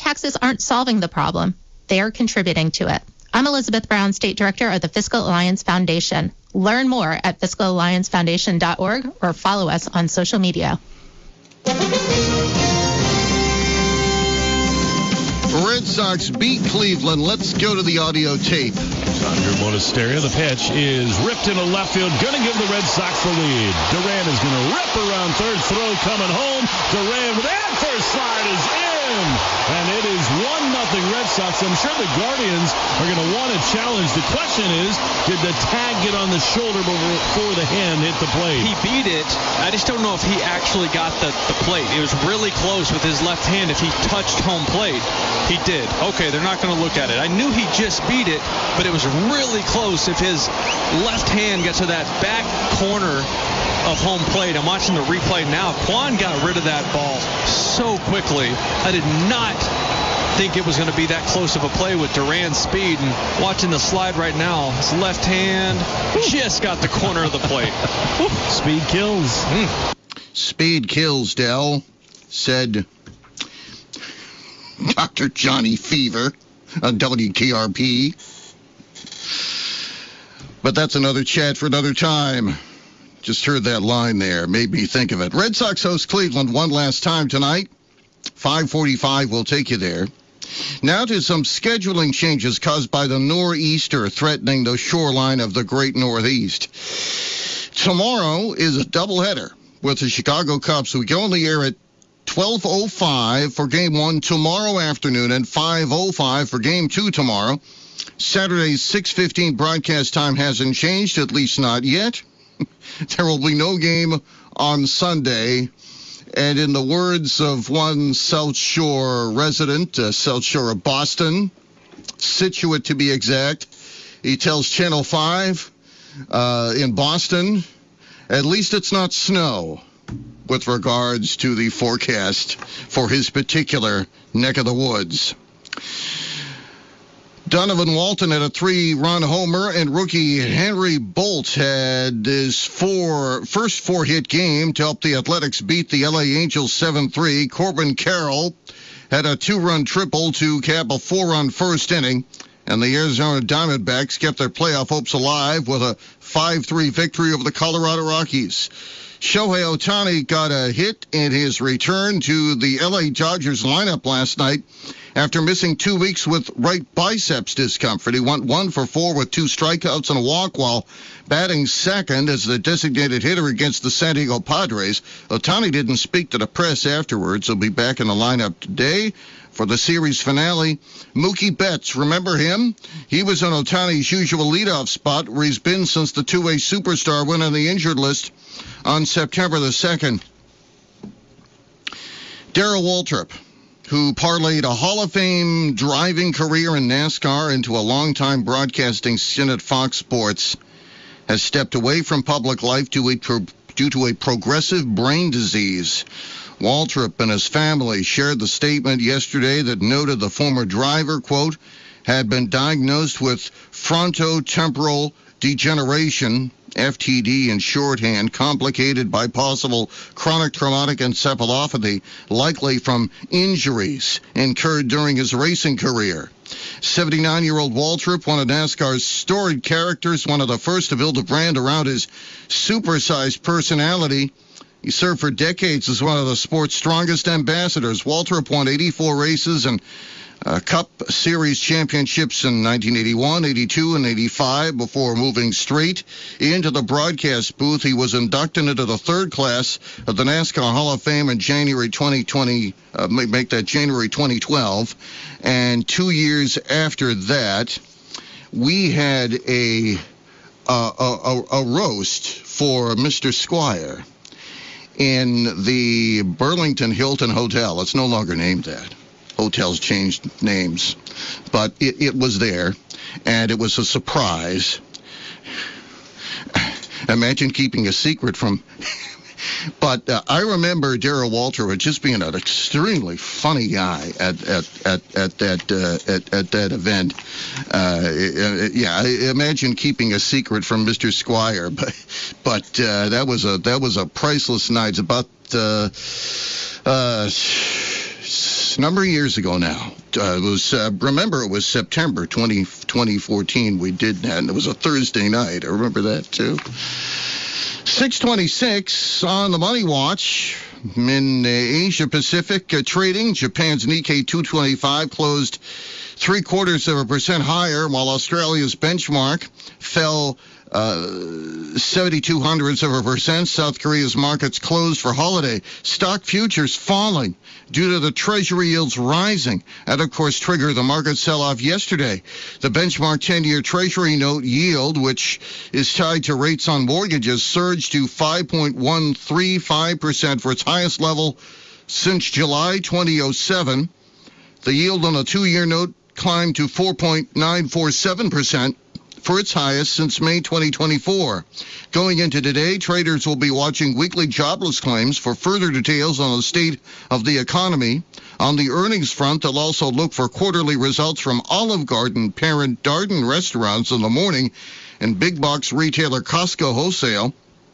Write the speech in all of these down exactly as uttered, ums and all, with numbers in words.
taxes aren't solving the problem. They are contributing to it. I'm Elizabeth Brown, State Director of the Fiscal Alliance Foundation. Learn more at fiscal alliance foundation dot org or follow us on social media. Red Sox beat Cleveland. Let's go to the audio tape. Sandro Monasterio. The pitch is ripped into left field. Going to give the Red Sox the lead. Duran is going to rip around third. Throw coming home. Duran with that first slide is in. And it is one nothing Red Sox. I'm sure the Guardians are going to want to challenge. The question is, did the tag get on the shoulder before the hand hit the plate? He beat it. I just don't know if he actually got the, the plate. It was really close with his left hand. If he touched home plate, he did. Okay, they're not going to look at it. I knew he just beat it, but it was really close if his left hand gets to that back corner of home plate. I'm watching the replay now. Kwan got rid of that ball so quickly. I did not think it was going to be that close of a play with Duran's speed. And watching the slide right now, his left hand just got the corner of the plate. Speed kills. Mm. Speed kills, Dell, said Doctor Johnny Fever on W K R P. But that's another chat for another time. Just heard that line there. Made me think of it. Red Sox host Cleveland one last time tonight. five forty-five will take you there. Now to some scheduling changes caused by the nor'easter threatening the shoreline of the great Northeast. Tomorrow is a doubleheader with the Chicago Cubs. We can only air at twelve oh five for game one tomorrow afternoon and five oh five for game two tomorrow. Saturday's six fifteen broadcast time hasn't changed, at least not yet. There will be no game on Sunday. And in the words of one South Shore resident, uh, South Shore of Boston, Situate to be exact, he tells Channel five uh, in Boston, at least it's not snow with regards to the forecast for his particular neck of the woods. Donovan Walton had a three-run homer, and rookie Henry Bolt had his four, first four-hit game to help the Athletics beat the L A Angels seven three. Corbin Carroll had a two-run triple to cap a four-run first inning, and the Arizona Diamondbacks kept their playoff hopes alive with a five three victory over the Colorado Rockies. Shohei Ohtani got a hit in his return to the L A Dodgers lineup last night after missing two weeks with right biceps discomfort. He went one for four with two strikeouts and a walk while batting second as the designated hitter against the San Diego Padres. Ohtani didn't speak to the press afterwards. He'll be back in the lineup today for the series finale. Mookie Betts, remember him? He was on Ohtani's usual leadoff spot where he's been since the two-way superstar went on the injured list on September the second. Darrell Waltrip, who parlayed a Hall of Fame driving career in NASCAR into a long-time broadcasting stint at Fox Sports, has stepped away from public life due, a pro- due to a progressive brain disease. Waltrip and his family shared the statement yesterday that noted the former driver, quote, had been diagnosed with frontotemporal degeneration, F T D in shorthand, complicated by possible chronic traumatic encephalopathy, likely from injuries incurred during his racing career. seventy-nine-year-old Waltrip, one of NASCAR's storied characters, one of the first to build a brand around his supersized personality. He served for decades as one of the sport's strongest ambassadors. Waltrip won eighty-four races and uh, Cup Series championships in nineteen eighty-one, eighty-two, and eighty-five before moving straight into the broadcast booth. He was inducted into the third class of the NASCAR Hall of Fame in January twenty twenty, uh, make that January twenty twelve. And two years after that, we had a, uh, a, a, a roast for Mister Squire in the Burlington Hilton Hotel. It's no longer named that. Hotels changed names. But it, it was there, and it was a surprise. Imagine keeping a secret from... But uh, I remember Darrell Waltrip just being an extremely funny guy at at at, at that uh, at, at that event. Uh, yeah, imagine keeping a secret from Mister Squire, but but uh, that was a that was a priceless night. It's about uh, uh, a number of years ago now. Uh, it was, uh, remember, it was September twentieth, twenty fourteen. We did that, and it was a Thursday night. I remember that, too. six twenty-six on the Money Watch. In uh, Asia Pacific uh, trading, Japan's Nikkei two twenty-five closed three quarters of a percent higher, while Australia's benchmark fell uh, seventy-two hundredths of a percent. South Korea's markets closed for holiday. Stock futures falling due to the Treasury yields rising. That, of course, triggered the market sell-off yesterday. The benchmark ten-year Treasury note yield, which is tied to rates on mortgages, surged to five point one three five percent for its highest level since July twenty oh seven. The yield on a two-year note climbed to four point nine four seven percent. For its highest since May twenty twenty-four. Going into today, traders will be watching weekly jobless claims for further details on the state of the economy. On the earnings front, they'll also look for quarterly results from Olive Garden parent Darden Restaurants in the morning and big box retailer Costco Wholesale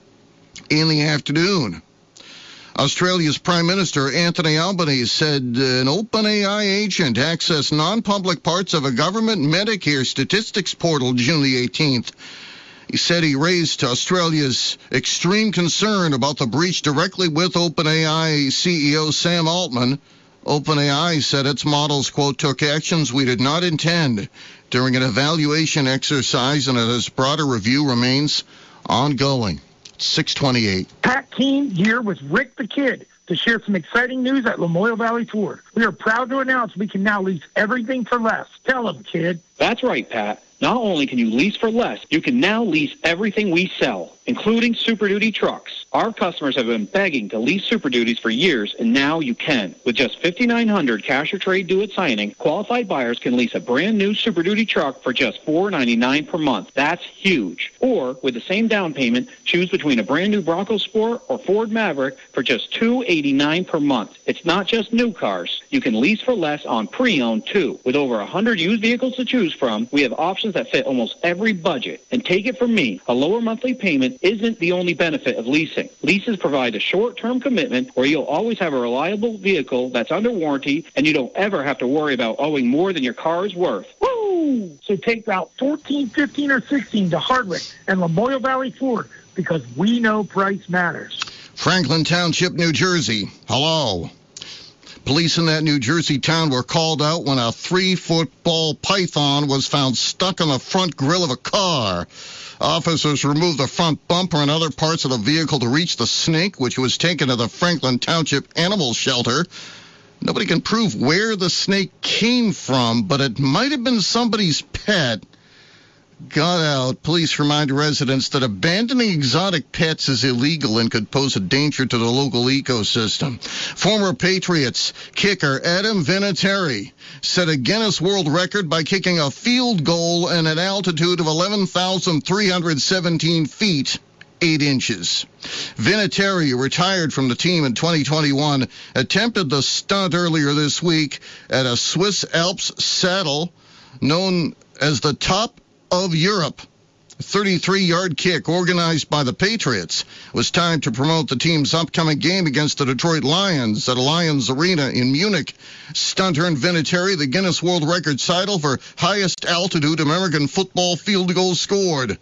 in the afternoon. Australia's Prime Minister Anthony Albanese said an OpenAI agent accessed non-public parts of a government Medicare statistics portal June the eighteenth. He said he raised Australia's extreme concern about the breach directly with OpenAI C E O Sam Altman. OpenAI said its models, quote, took actions we did not intend during an evaluation exercise, and that its broader review remains ongoing. six twenty-eight. Pat Keene here with Rick the Kid to share some exciting news at Lamoille Valley Ford. We are proud to announce we can now lease everything for less. Tell them, kid. That's right, Pat. Not only can you lease for less, you can now lease everything we sell, including Super Duty trucks. Our customers have been begging to lease Super Duties for years, and now you can. With just fifty-nine hundred dollars cash or trade due at signing, qualified buyers can lease a brand new Super Duty truck for just four ninety-nine per month. That's huge. Or, with the same down payment, choose between a brand new Bronco Sport or Ford Maverick for just two eighty-nine per month. It's not just new cars. You can lease for less on pre-owned, too. With over one hundred used vehicles to choose from, we have options that fit almost every budget. And take it from me, a lower monthly payment isn't the only benefit of leasing. Leases provide a short-term commitment where you'll always have a reliable vehicle that's under warranty, and you don't ever have to worry about owing more than your car is worth. Woo! So take Route fourteen, fifteen, or sixteen to Hardwick and Lamoille Valley Ford, because we know price matters. Franklin Township, New Jersey. Hello. Police in that New Jersey town were called out when a three-foot-ball python was found stuck on the front grille of a car. Officers removed the front bumper and other parts of the vehicle to reach the snake, which was taken to the Franklin Township Animal Shelter. Nobody can prove where the snake came from, but it might have been somebody's pet. Got out. Police remind residents that abandoning exotic pets is illegal and could pose a danger to the local ecosystem. Former Patriots kicker Adam Vinatieri set a Guinness World Record by kicking a field goal at an altitude of eleven thousand three hundred seventeen feet. Eight inches. Vinatieri, retired from the team in twenty twenty-one, attempted the stunt earlier this week at a Swiss Alps saddle known as the Top of Europe. A thirty-three-yard kick organized by the Patriots. It was time to promote the team's upcoming game against the Detroit Lions at Lions Arena in Munich. Stunt earned Vinatieri the Guinness World Record title for highest altitude American football field goal scored.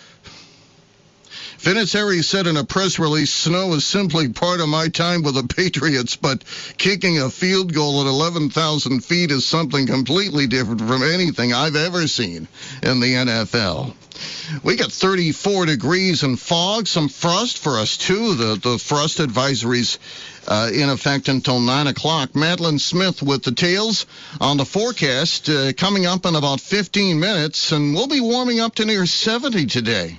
Vinatieri said in a press release, "Snow is simply part of my time with the Patriots, but kicking a field goal at eleven thousand feet is something completely different from anything I've ever seen in the N F L." We got thirty-four degrees and fog, some frost for us, too. The, the frost advisories uh, in effect until nine o'clock. Madeline Smith with the details on the forecast uh, coming up in about fifteen minutes, and we'll be warming up to near seventy today.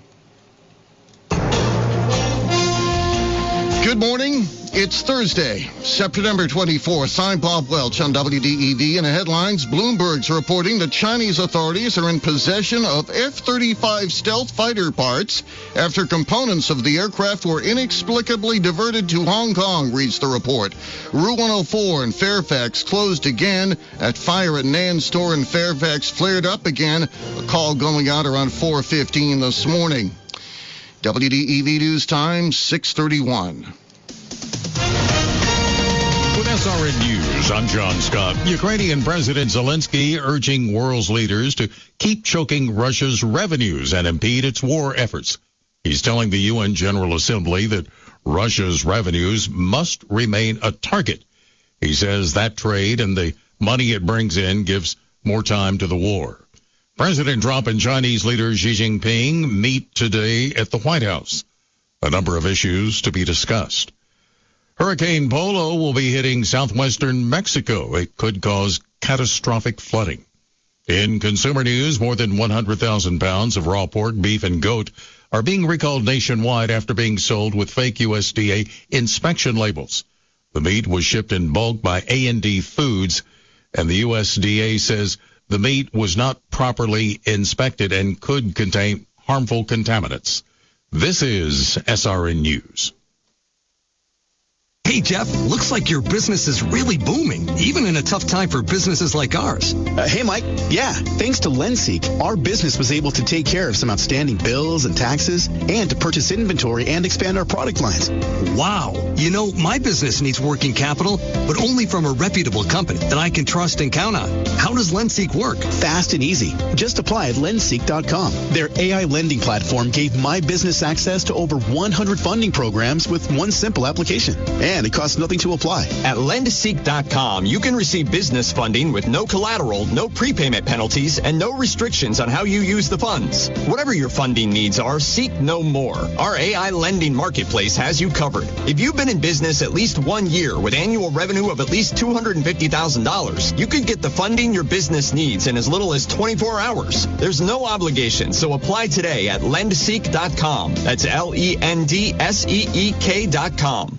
Good morning. It's Thursday, September twenty-fourth. I'm Bob Welch on W D E V. In the headlines, Bloomberg's reporting that Chinese authorities are in possession of F thirty-five stealth fighter parts after components of the aircraft were inexplicably diverted to Hong Kong, reads the report. Route one oh four in Fairfax closed again. At fire at Nan store in Fairfax flared up again. A call going out around four fifteen this morning. W D E V News Time, six thirty-one. With S S R N News, I'm John Scott. Ukrainian President Zelensky urging world's leaders to keep choking Russia's revenues and impede its war efforts. He's telling the U N General Assembly that Russia's revenues must remain a target. He says that trade and the money it brings in gives more time to the war. President Trump and Chinese leader Xi Jinping meet today at the White House. A number of issues to be discussed. Hurricane Polo will be hitting southwestern Mexico. It could cause catastrophic flooding. In consumer news, more than one hundred thousand pounds of raw pork, beef, and goat are being recalled nationwide after being sold with fake U S D A inspection labels. The meat was shipped in bulk by A and D Foods, and the U S D A says the meat was not properly inspected and could contain harmful contaminants. This is S R N News. Hey, Jeff, looks like your business is really booming, even in a tough time for businesses like ours. Uh, hey, Mike. Yeah, thanks to LendSeek, our business was able to take care of some outstanding bills and taxes and to purchase inventory and expand our product lines. Wow. You know, my business needs working capital, but only from a reputable company that I can trust and count on. How does LendSeek work? Fast and easy. Just apply at lendseek dot com. Their A I lending platform gave my business access to over one hundred funding programs with one simple application. And And it costs nothing to apply. At lendseek dot com, you can receive business funding with no collateral, no prepayment penalties, and no restrictions on how you use the funds. Whatever your funding needs are, seek no more. Our A I lending marketplace has you covered. If you've been in business at least one year with annual revenue of at least two hundred fifty thousand dollars, you could get the funding your business needs in as little as twenty-four hours. There's no obligation, so apply today at lendseek dot com. That's L E N D S E E K dot com.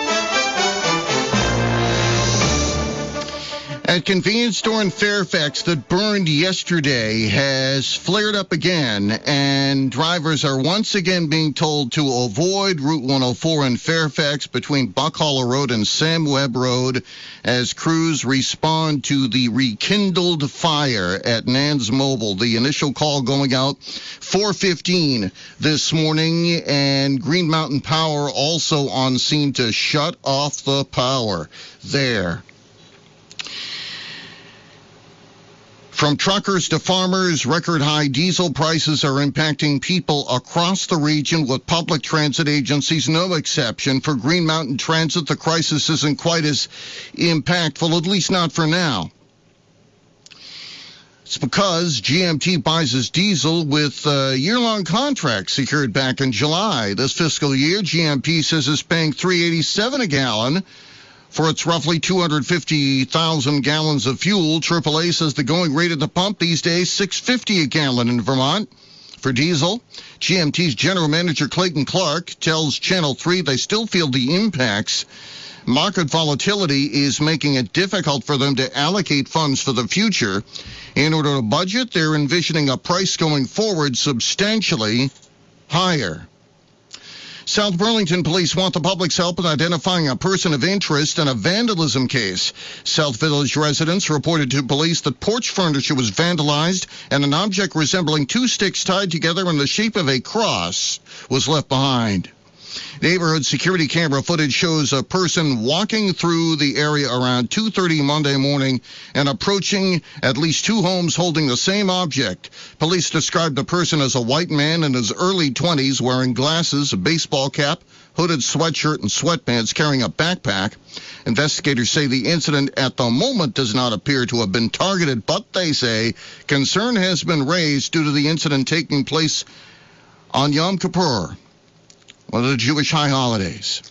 A convenience store in Fairfax that burned yesterday has flared up again, and drivers are once again being told to avoid Route one oh four in Fairfax between Buck Hollow Road and Sam Webb Road as crews respond to the rekindled fire at Nans Mobile. The initial call going out four fifteen this morning, and Green Mountain Power also on scene to shut off the power there. From truckers to farmers, record-high diesel prices are impacting people across the region, with public transit agencies no exception. For Green Mountain Transit, the crisis isn't quite as impactful, at least not for now. It's because G M T buys its diesel with a year-long contract secured back in July. This fiscal year, G M T says it's paying three dollars and eighty-seven cents a gallon for its roughly two hundred fifty thousand gallons of fuel. triple A says the going rate at the pump these days, six dollars and fifty cents a gallon in Vermont. For diesel, G M T's General Manager Clayton Clark tells Channel three they still feel the impacts. Market volatility is making it difficult for them to allocate funds for the future. In order to budget, they're envisioning a price going forward substantially higher. South Burlington police want the public's help in identifying a person of interest in a vandalism case. South Village residents reported to police that porch furniture was vandalized and an object resembling two sticks tied together in the shape of a cross was left behind. Neighborhood security camera footage shows a person walking through the area around two thirty Monday morning and approaching at least two homes holding the same object. Police described the person as a white man in his early twenties, wearing glasses, a baseball cap, hooded sweatshirt, and sweatpants, carrying a backpack. Investigators say the incident at the moment does not appear to have been targeted, but they say concern has been raised due to the incident taking place on Yom Kippur, one of the Jewish high holidays.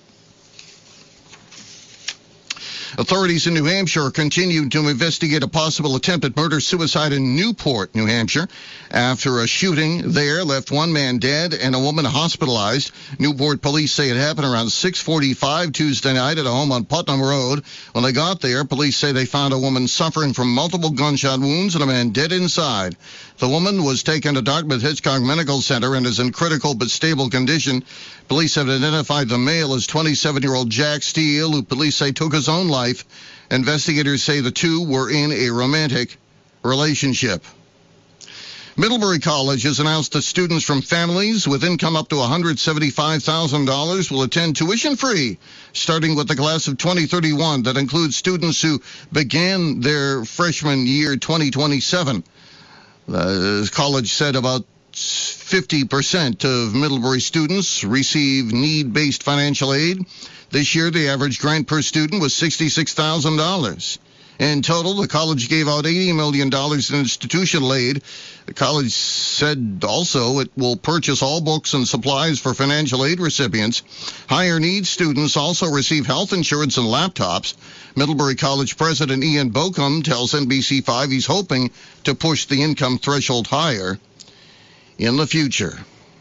Authorities in New Hampshire continue to investigate a possible attempted murder-suicide in Newport, New Hampshire, after a shooting there left one man dead and a woman hospitalized. Newport police say it happened around six forty-five Tuesday night at a home on Putnam Road. When they got there, police say they found a woman suffering from multiple gunshot wounds and a man dead inside. The woman was taken to Dartmouth Hitchcock Medical Center and is in critical but stable condition. Police have identified the male as twenty-seven-year-old Jack Steele, who police say took his own life. Investigators say the two were in a romantic relationship. Middlebury College has announced that students from families with income up to one hundred seventy-five thousand dollars will attend tuition-free, starting with the class of twenty thirty-one. That includes students who began their freshman year twenty twenty-seven. The college said about fifty percent of Middlebury students receive need-based financial aid. This year, the average grant per student was sixty-six thousand dollars. In total, the college gave out eighty million dollars in institutional aid. The college said also it will purchase all books and supplies for financial aid recipients. Higher needs students also receive health insurance and laptops. Middlebury College President Ian Bokum tells N B C five he's hoping to push the income threshold higher in the future.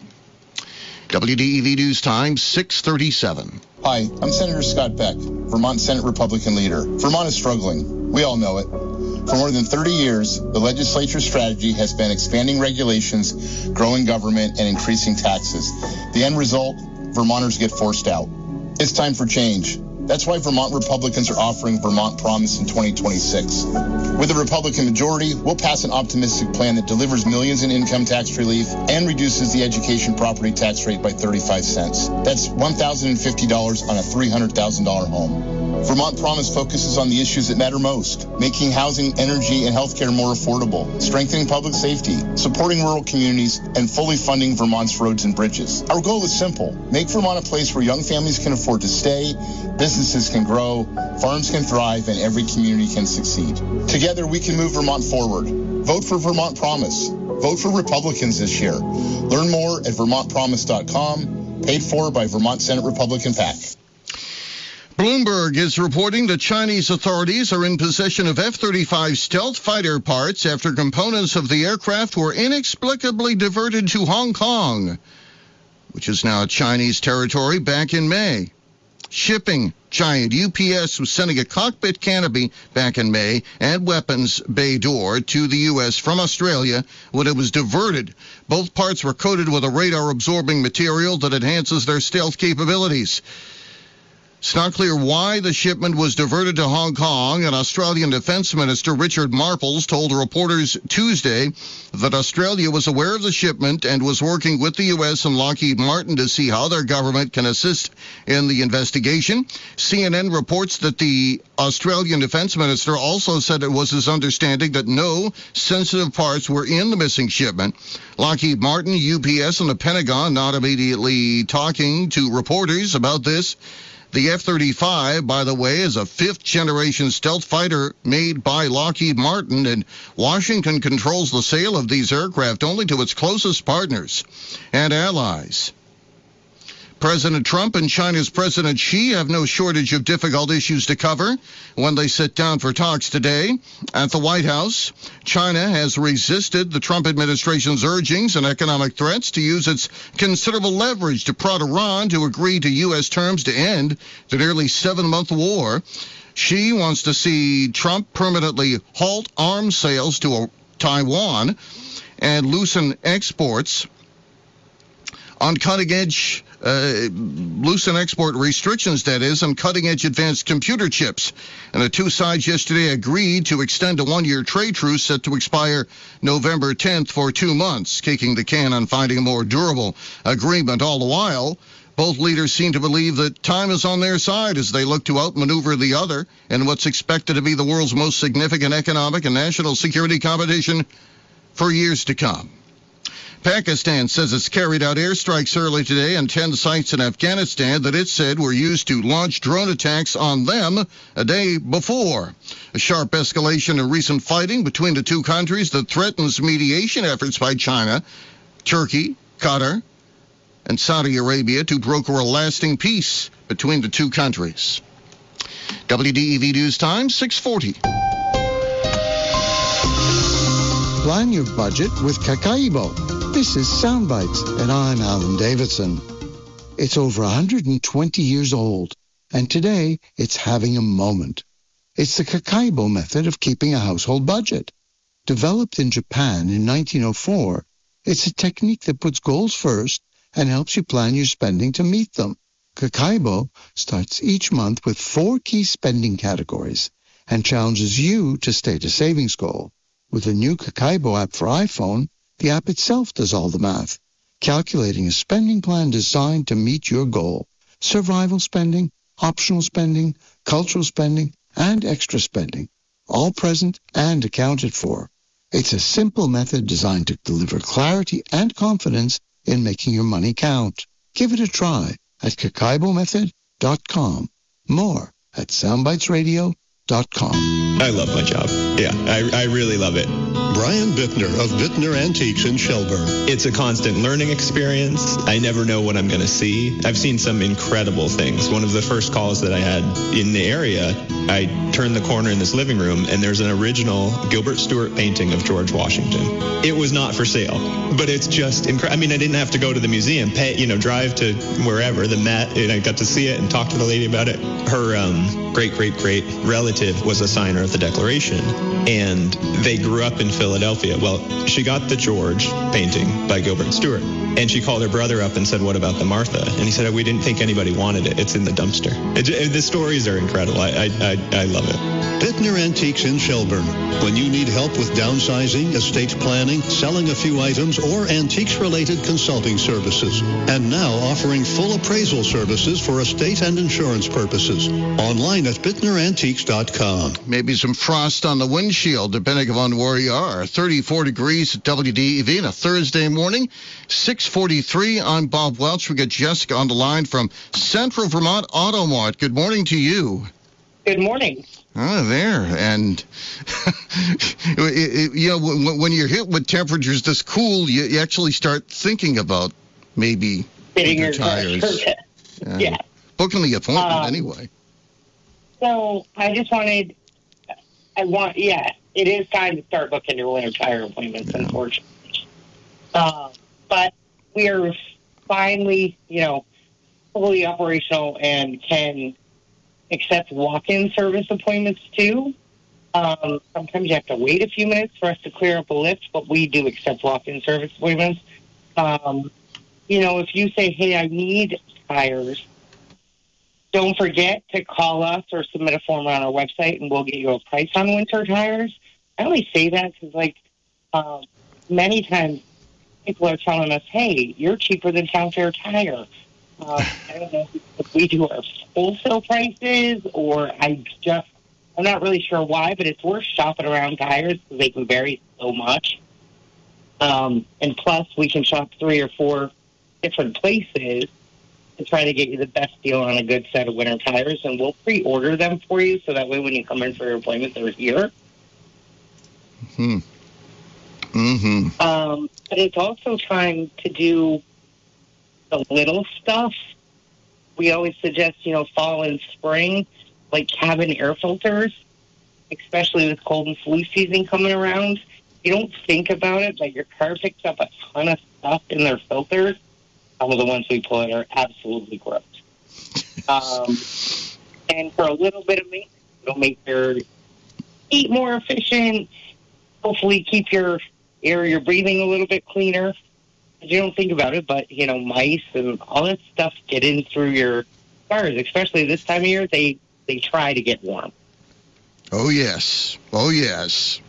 W D E V News Time, six thirty-seven. Hi, I'm Senator Scott Beck, Vermont Senate Republican leader. Vermont is struggling. We all know it. For more than thirty years, the legislature's strategy has been expanding regulations, growing government, and increasing taxes. The end result, Vermonters get forced out. It's time for change. That's why Vermont Republicans are offering Vermont Promise in twenty twenty-six. With a Republican majority, we'll pass an optimistic plan that delivers millions in income tax relief and reduces the education property tax rate by thirty-five cents. That's one thousand fifty dollars on a three hundred thousand dollars home. Vermont Promise focuses on the issues that matter most, making housing, energy, and healthcare more affordable, strengthening public safety, supporting rural communities, and fully funding Vermont's roads and bridges. Our goal is simple: make Vermont a place where young families can afford to stay, businesses can grow, farms can thrive, and every community can succeed. Together, we can move Vermont forward. Vote for Vermont Promise. Vote for Republicans this year. Learn more at vermont promise dot com, paid for by Vermont Senate Republican PAC. Bloomberg is reporting that Chinese authorities are in possession of F thirty-five stealth fighter parts after components of the aircraft were inexplicably diverted to Hong Kong, which is now Chinese territory, back in May. Shipping giant U P S was sending a cockpit canopy back in May and weapons bay door to the U S from Australia when it was diverted. Both parts were coated with a radar-absorbing material that enhances their stealth capabilities. It's not clear why the shipment was diverted to Hong Kong, and Australian Defence Minister Richard Marples told reporters Tuesday that Australia was aware of the shipment and was working with the U S and Lockheed Martin to see how their government can assist in the investigation. C N N reports that the Australian Defence Minister also said it was his understanding that no sensitive parts were in the missing shipment. Lockheed Martin, U P S, and the Pentagon not immediately talking to reporters about this. The F thirty-five, by the way, is a fifth-generation stealth fighter made by Lockheed Martin, and Washington controls the sale of these aircraft only to its closest partners and allies. President Trump and China's President Xi have no shortage of difficult issues to cover when they sit down for talks today at the White House. China has resisted the Trump administration's urgings and economic threats to use its considerable leverage to prod Iran to agree to U S terms to end the nearly seven-month war. Xi wants to see Trump permanently halt arms sales to Taiwan and loosen exports on cutting-edge, uh, loosen export restrictions, that is, on cutting-edge advanced computer chips. And the two sides yesterday agreed to extend a one-year trade truce set to expire November tenth for two months, kicking the can on finding a more durable agreement. All the while, both leaders seem to believe that time is on their side as they look to outmaneuver the other in what's expected to be the world's most significant economic and national security competition for years to come. Pakistan says it's carried out airstrikes early today on ten sites in Afghanistan that it said were used to launch drone attacks on them a day before. A sharp escalation in recent fighting between the two countries that threatens mediation efforts by China, Turkey, Qatar, and Saudi Arabia to broker a lasting peace between the two countries. W D E V News Time, six forty. Plan your budget with Cacaibo. This is Soundbites, and I'm Alan Davidson. It's over one hundred twenty years old, and today it's having a moment. It's the Cacaibo method of keeping a household budget. Developed in Japan in nineteen oh four, it's a technique that puts goals first and helps you plan your spending to meet them. Cacaibo starts each month with four key spending categories and challenges you to state a savings goal. With a new Cacaibo app for iPhone, The app itself does all the math, calculating a spending plan designed to meet your goal. Survival spending, optional spending, cultural spending, and extra spending, all present and accounted for. It's a simple method designed to deliver clarity and confidence in making your money count. Give it a try at Kakaibo Method dot com. More at soundbites radio dot com. I love my job. Yeah, I, I really love it. Brian Bittner of Bittner Antiques in Shelburne. It's a constant learning experience. I never know what I'm going to see. I've seen some incredible things. One of the first calls that I had in the area, I turned the corner in this living room, and there's an original Gilbert Stuart painting of George Washington. It was not for sale, but it's just incredible. I mean, I didn't have to go to the museum, pay, you know, drive to wherever, the Met, and I got to see it and talk to the lady about it. Her um, great-great-great relative was a signer of the Declaration, and they grew up in Philadelphia. Well, she got the George painting by Gilbert Stuart, and she called her brother up and said, "What about the Martha?" And he said, "We didn't think anybody wanted it. It's in the dumpster." It, it, the stories are incredible. I, I, I, I love it. Bittner Antiques in Shelburne. When you need help with downsizing, estate planning, selling a few items, or antiques-related consulting services. And now offering full appraisal services for estate and insurance purposes. Online at Bittner Antiques dot com. Maybe some frost on the windshield, depending upon where you are. thirty-four degrees at W D E V on a Thursday morning. six forty-three, I'm Bob Welch. We got Jessica on the line from Central Vermont Auto Mart. Good morning to you. Good morning. Oh, there. And, it, it, you know, when, when you're hit with temperatures this cool, you, you actually start thinking about maybe Fitting your your tires. Yeah. yeah. Booking the appointment um, anyway. So I just wanted, I want, yeah, it is time to start booking your winter tire appointments, yeah. unfortunately. Uh, but we are finally, you know, fully operational and can accept walk-in service appointments too. Um, sometimes you have to wait a few minutes for us to clear up a lift, but we do accept walk-in service appointments. Um, you know, if you say, hey, I need tires, don't forget to call us or submit a form on our website, and we'll get you a price on winter tires. I only say that because, like, um, many times people are telling us, hey, you're cheaper than Town Fair Tire. Uh, I don't know if we do our wholesale prices, or I just, I'm not really sure why, but it's worth shopping around tires because they can vary so much. Um, and plus, we can shop three or four different places to try to get you the best deal on a good set of winter tires, and we'll pre-order them for you so that way when you come in for your appointment, they're here. Hmm. Mm-hmm. Um, but it's also time to do the little stuff. We always suggest, you know, fall and spring, like cabin air filters, especially with cold and flu season coming around. You don't think about it, but your car picks up a ton of stuff in their filters. Some of the ones we pull out are absolutely gross. Um, and for a little bit of maintenance, it'll make your heat more efficient, hopefully keep your air you're breathing a little bit cleaner. You don't think about it, but, you know, mice and all that stuff get in through your cars, especially this time of year. They, they try to get warm. Oh, yes. Oh, yes.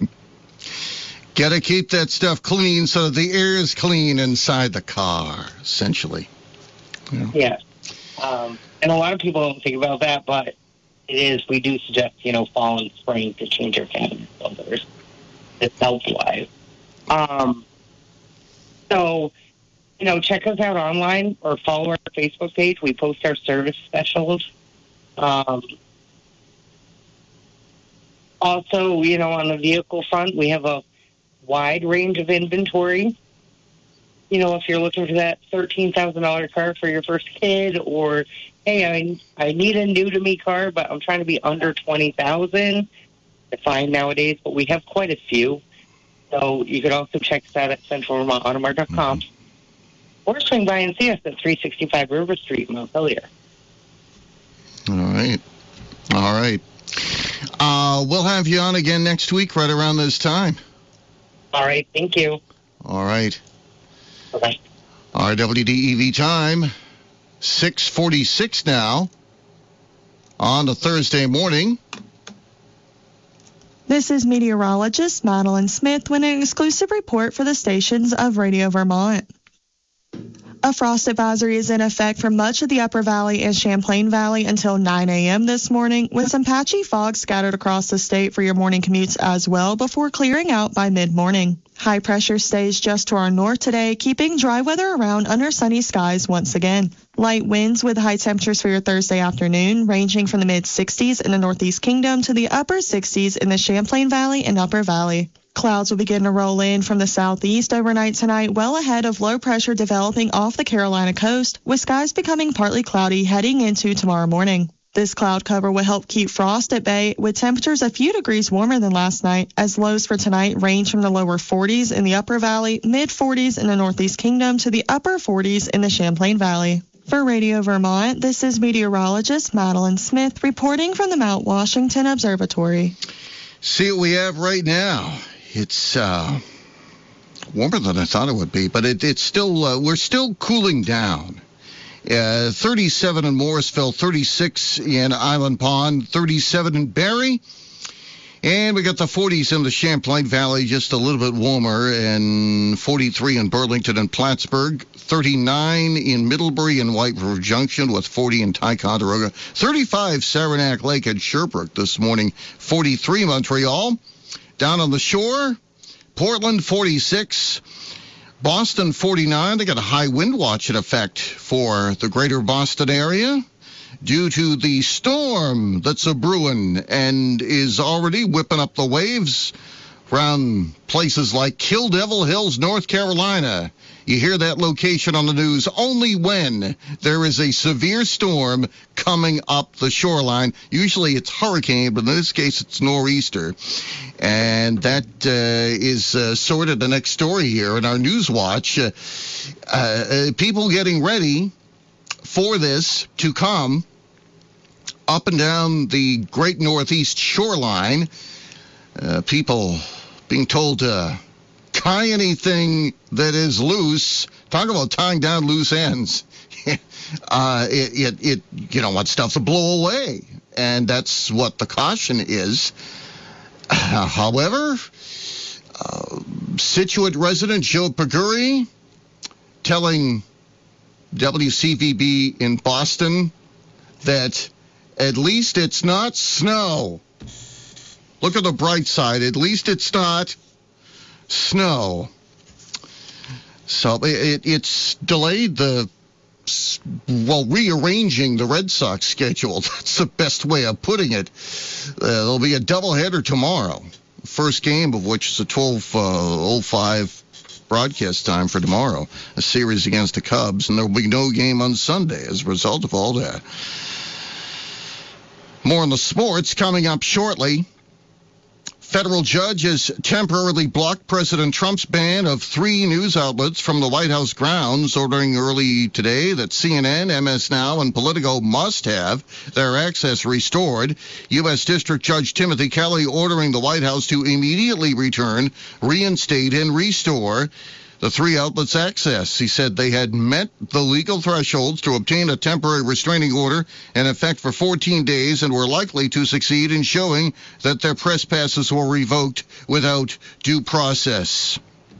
Got to keep that stuff clean so that the air is clean inside the car, essentially. Yeah. yeah. Um, and a lot of people don't think about that, but it is. We do suggest, you know, fall and spring to change your cabin filters. It's health-wise. Um, so, you know, check us out online or follow our Facebook page. We post our service specials. Um, also, you know, on the vehicle front, we have a wide range of inventory. You know, if you're looking for that thirteen thousand dollars car for your first kid, or, hey, I I need a new-to-me car, but I'm trying to be under twenty thousand dollars, to find nowadays, but we have quite a few. So you could also check us out at central vermont auto mart dot com, mm-hmm. or swing by and see us at three sixty-five River Street in Montpelier. All right. All right. Uh, we'll have you on again next week right around this time. All right. Thank you. All right. Bye-bye. Our W D E V time, six forty-six now on a Thursday morning. This is meteorologist Madeline Smith with an exclusive report for the stations of Radio Vermont. A frost advisory is in effect for much of the Upper Valley and Champlain Valley until nine a.m. this morning, with some patchy fog scattered across the state for your morning commutes as well before clearing out by mid-morning. High pressure stays just to our north today, keeping dry weather around under sunny skies once again. Light winds with high temperatures for your Thursday afternoon, ranging from the mid-sixties in the Northeast Kingdom to the upper sixties in the Champlain Valley and Upper Valley. Clouds will begin to roll in from the southeast overnight tonight, well ahead of low pressure developing off the Carolina coast, with skies becoming partly cloudy heading into tomorrow morning. This cloud cover will help keep frost at bay, with temperatures a few degrees warmer than last night, as lows for tonight range from the lower forties in the Upper Valley, mid-forties in the Northeast Kingdom to the upper forties in the Champlain Valley. For Radio Vermont, this is meteorologist Madeline Smith reporting from the Mount Washington Observatory. See what we have right now. It's uh, warmer than I thought it would be, but it, it's still uh, we're still cooling down. Uh, thirty-seven in Morrisville, thirty-six in Island Pond, thirty-seven in Barrie, and we got the forties in the Champlain Valley, just a little bit warmer, and forty-three in Burlington and Plattsburgh, thirty-nine in Middlebury and White River Junction, with forty in Ticonderoga, thirty-five Saranac Lake and Sherbrooke this morning, forty-three Montreal. Down on the shore, Portland forty-six, Boston forty-nine. They got a high wind watch in effect for the greater Boston area due to the storm that's a brewing and is already whipping up the waves around places like Kill Devil Hills, North Carolina. You hear that location on the news only when there is a severe storm coming up the shoreline. Usually it's hurricane, but in this case it's nor'easter. And that uh, is uh, sort of the next story here in our News Watch. Uh, uh, people getting ready for this to come up and down the great northeast shoreline. Uh, people being told to tie anything that is loose. Talk about tying down loose ends. uh, it, it, it, you don't want stuff to blow away. And that's what the caution is. Uh, however, uh, Scituate resident Joe Paguri telling W C V B in Boston that at least it's not snow. Look at the bright side. At least it's not snow. So it, it's delayed the, well, rearranging the Red Sox schedule. That's the best way of putting it. Uh, there'll be a doubleheader tomorrow. First game of which is a twelve oh five broadcast time for tomorrow. A series against the Cubs, and there will be no game on Sunday as a result of all that. More on the sports coming up shortly. Federal judge has temporarily blocked President Trump's ban of three news outlets from the White House grounds, ordering early today that C N N, M S Now, and Politico must have their access restored. U S. District Judge Timothy Kelly ordering the White House to immediately return, reinstate, and restore the three outlets' access. He said they had met the legal thresholds to obtain a temporary restraining order in effect for fourteen days and were likely to succeed in showing that their press passes were revoked without due process.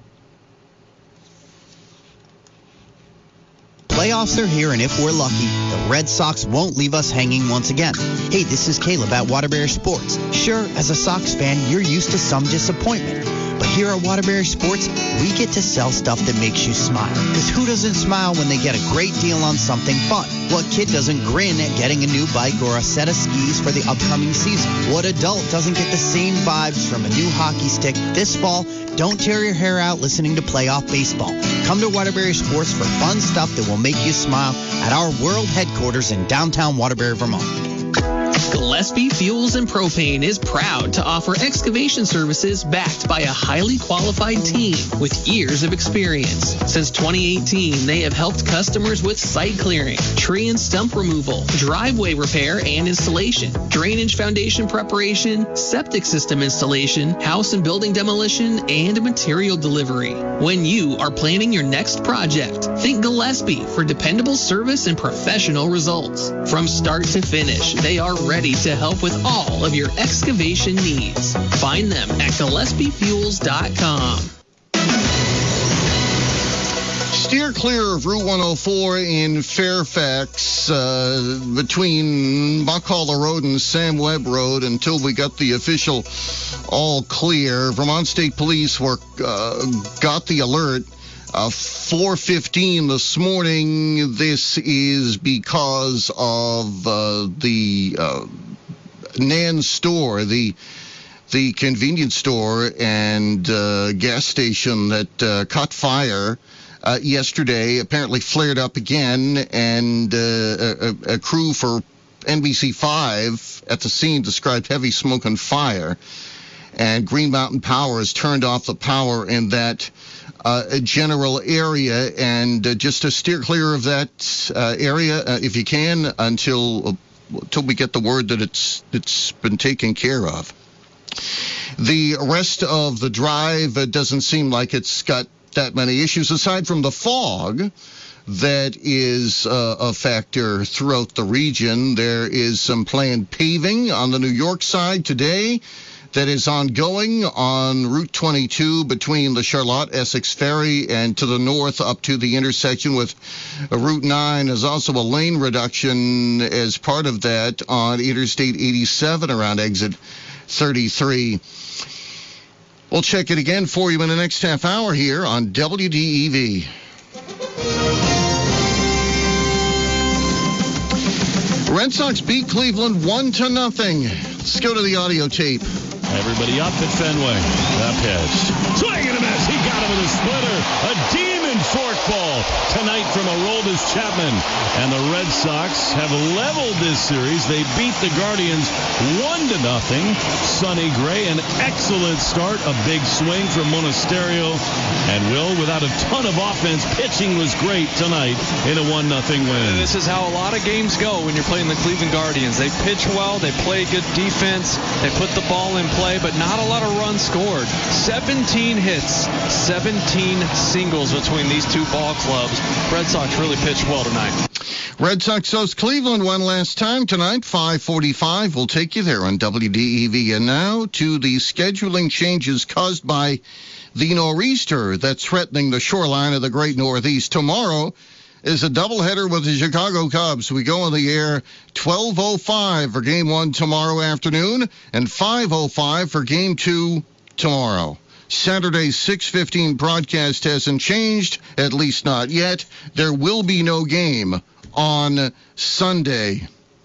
Playoffs are here, and if we're lucky, the Red Sox won't leave us hanging once again. Hey, this is Caleb at Waterbury Sports. Sure, as a Sox fan, you're used to some disappointment. But here at Waterbury Sports, we get to sell stuff that makes you smile. Because who doesn't smile when they get a great deal on something fun? What kid doesn't grin at getting a new bike or a set of skis for the upcoming season? What adult doesn't get the same vibes from a new hockey stick this fall? Don't tear your hair out listening to playoff baseball. Come to Waterbury Sports for fun stuff that will make you smile at our world headquarters in downtown Waterbury, Vermont. Gillespie Fuels and Propane is proud to offer excavation services backed by a highly qualified team with years of experience. Since twenty eighteen, they have helped customers with site clearing, tree and stump removal, driveway repair and installation, drainage foundation preparation, septic system installation, house and building demolition, and material delivery. When you are planning your next project, think Gillespie for dependable service and professional results. From start to finish, they are ready to help with all of your excavation needs. Find them at Gillespie Fuels dot com. Steer clear of Route one oh four in Fairfax uh, between Buckholder Road and Sam Webb Road until we got the official all clear. Vermont State Police were uh, got the alert uh, four fifteen this morning. This is because of uh, the uh, Nan store, the the convenience store and uh, gas station that uh, caught fire Uh, yesterday, apparently flared up again, and uh, a, a crew for N B C five at the scene described heavy smoke and fire. And Green Mountain Power has turned off the power in that uh, general area, and uh, just to steer clear of that uh, area, uh, if you can, until uh, until we get the word that it's it's been taken care of. The rest of the drive uh, doesn't seem like it's got that many issues, aside from the fog that is uh, a factor throughout the region. There is some planned paving on the New York side today that is ongoing on Route twenty-two between the Charlotte-Essex Ferry and to the north up to the intersection with Route nine. There's also a lane reduction as part of that on Interstate eighty-seven around exit thirty-three. We'll check it again for you in the next half hour here on W D E V. Red Sox beat Cleveland one to nothing. Let's go to the audio tape. Everybody up at Fenway. That pitch. Swing and a miss. He got him with a splitter. A demon forkball tonight from Aroldis Chapman. And the Red Sox have leveled this series. They beat the Guardians one to nothing. Sonny Gray, an excellent start. A big swing from Monasterio. And Will, without a ton of offense, pitching was great tonight in a one nothing win. This is how a lot of games go when you're playing the Cleveland Guardians. They pitch well. They play good defense. They put the ball in play, but not a lot of runs scored. seventeen hits, seventeen singles between these two ball clubs. Red Sox really pitched well tonight. Red Sox host Cleveland one last time tonight, five forty-five. We'll take you there on W D E V. And now to the scheduling changes caused by the nor'easter that's threatening the shoreline of the great Northeast. Tomorrow is a doubleheader with the Chicago Cubs. We go on the air twelve oh five for game one tomorrow afternoon and five oh five for game two tomorrow. Saturday's six fifteen broadcast hasn't changed, at least not yet. There will be no game on Sunday.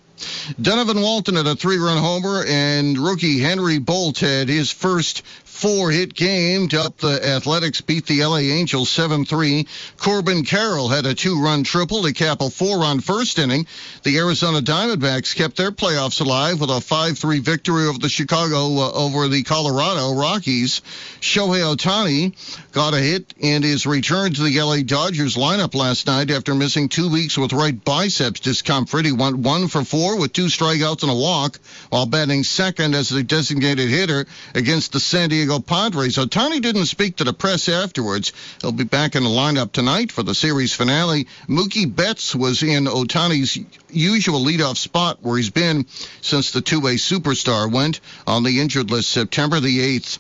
Donovan Walton had a three-run homer, and rookie Henry Bolt had his first four-hit game to up the Athletics, beat the L A Angels seven three. Corbin Carroll had a two-run triple to cap a four-run first inning. The Arizona Diamondbacks kept their playoffs alive with a five three victory over the Chicago, uh, over the Colorado Rockies. Shohei Ohtani got a hit in his return to the L A Dodgers lineup last night after missing two weeks with right biceps discomfort. He went one for four with two strikeouts and a walk while batting second as a designated hitter against the San Diego Padres. Ohtani didn't speak to the press afterwards. He'll be back in the lineup tonight for the series finale. Mookie Betts was in Ohtani's usual leadoff spot where he's been since the two-way superstar went on the injured list September the eighth.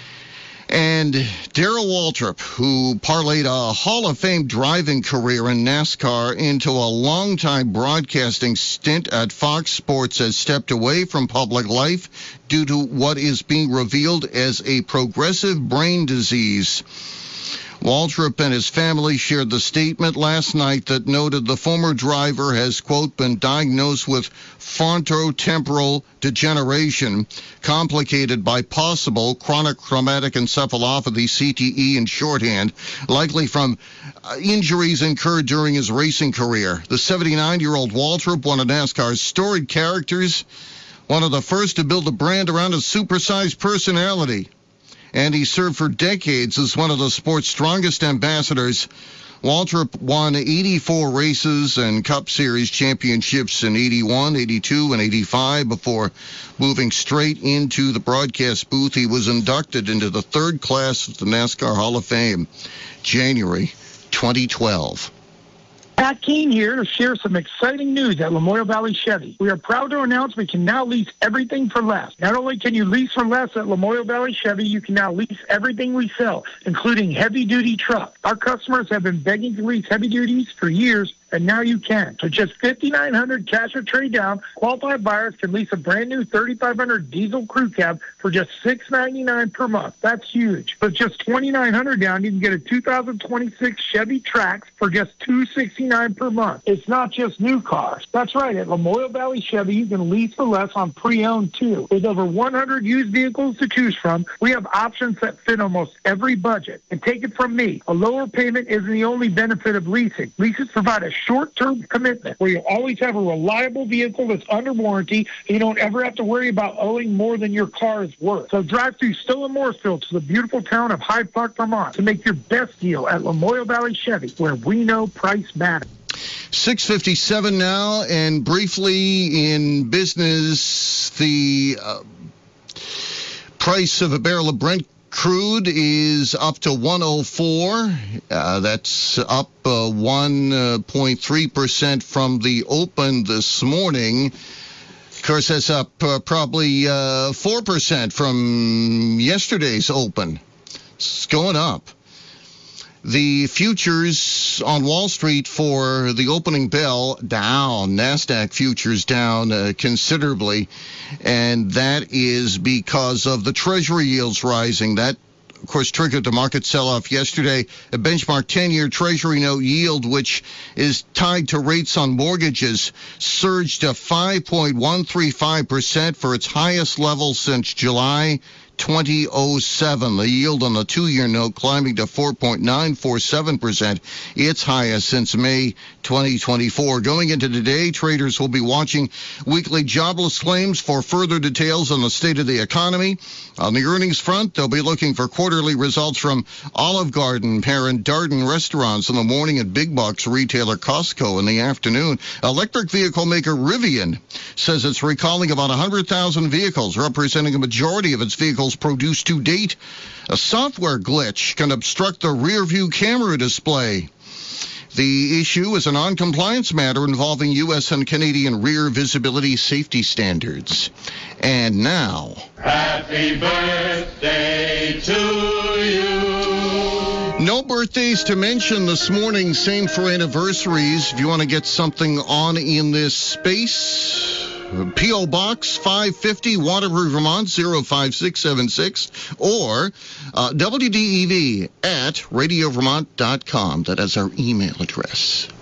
And Darrell Waltrip, who parlayed a Hall of Fame driving career in NASCAR into a longtime broadcasting stint at Fox Sports, has stepped away from public life due to what is being revealed as a progressive brain disease. Waltrip and his family shared the statement last night that noted the former driver has, quote, been diagnosed with frontotemporal degeneration, complicated by possible chronic traumatic encephalopathy, C T E in shorthand, likely from injuries incurred during his racing career. The seventy-nine-year-old Waltrip, one of NASCAR's storied characters, one of the first to build a brand around a supersized personality. And he served for decades as one of the sport's strongest ambassadors. Waltrip won eighty-four races and Cup Series championships in eighty-one, eighty-two, and eighty-five before moving straight into the broadcast booth. He was inducted into the third class of the NASCAR Hall of Fame, January twenty twelve. Pat Keene here to share some exciting news at Lamoille Valley Chevy. We are proud to announce we can now lease everything for less. Not only can you lease for less at Lamoille Valley Chevy, you can now lease everything we sell, including heavy-duty trucks. Our customers have been begging to lease heavy duties for years, and now you can. For just five thousand nine hundred dollars cash or trade down, qualified buyers can lease a brand new three thousand five hundred dollars diesel crew cab for just six hundred ninety-nine dollars per month. That's huge. But just two thousand nine hundred dollars down, you can get a two thousand twenty-six Chevy Trax for just two hundred sixty-nine dollars per month. It's not just new cars. That's right. At Lamoille Valley Chevy, you can lease for less on pre-owned too. With over one hundred used vehicles to choose from, we have options that fit almost every budget. And take it from me, a lower payment isn't the only benefit of leasing. Leases provide a short-term commitment where you always have a reliable vehicle that's under warranty, and you don't ever have to worry about owing more than your car is worth. So drive through Stowe and Mooresville to the beautiful town of Hyde Park, Vermont to make your best deal at Lamoille Valley Chevy, where we know price matters. six fifty-seven now, and briefly in business, the uh, price of a barrel of Brent crude is up to one oh four. Uh, that's up uh, one point three percent from the open this morning. Of course, that's up uh, probably uh, four percent from yesterday's open. It's going up. The futures on Wall Street for the opening bell down. NASDAQ futures down uh, considerably, and that is because of the Treasury yields rising. That, of course, triggered the market sell-off yesterday. A benchmark ten-year Treasury note yield, which is tied to rates on mortgages, surged to five point one three five percent for its highest level since July twenty oh seven. The yield on the two-year note climbing to four point nine four seven percent, its highest since May twenty twenty-four. Going into today, traders will be watching weekly jobless claims for further details on the state of the economy. On the earnings front, they'll be looking for quarterly results from Olive Garden, parent Darden Restaurants in the morning, and big box retailer Costco in the afternoon. Electric vehicle maker Rivian says it's recalling about one hundred thousand vehicles, representing a majority of its vehicles produced to date. A software glitch can obstruct the rear view camera display. The issue is a non-compliance matter involving U S and Canadian rear visibility safety standards. And now, happy birthday to you. No birthdays to mention this morning. Same for anniversaries. If you want to get something on in this space, P O. Box five fifty, Waterbury, Vermont, zero five six seven six, or uh, W D E V at radio vermont dot com. That is our email address.